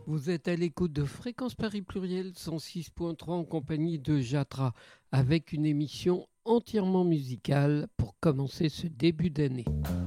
Vous êtes à l'écoute de Fréquence Paris Pluriel 106.3 en compagnie de Jatra avec une émission entièrement musicale pour commencer ce début d'année.